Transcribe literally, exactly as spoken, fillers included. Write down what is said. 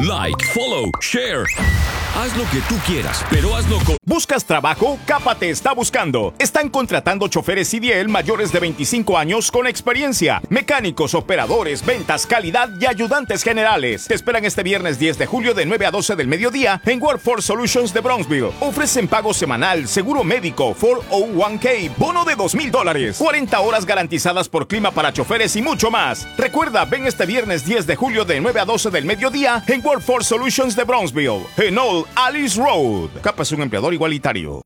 like, follow, share. Haz lo que tú quieras, pero hazlo con... ¿Buscas trabajo? Capa te está buscando. Están contratando choferes C D L mayores de veinticinco años con experiencia, mecánicos, operadores, ventas, calidad y ayudantes generales. Te esperan este viernes diez de julio de nueve a doce del mediodía en Workforce Solutions de Bronxville. Ofrecen pago semanal, seguro médico, cuatro oh uno k, bono de dos mil dólares, cuarenta horas garantizadas por clima para choferes y mucho más. Recuerda, ven este viernes diez de julio de nueve a doce del mediodía en Workforce Solutions de Bronxville, en Old Alice Road. Capa es un empleador igualitario.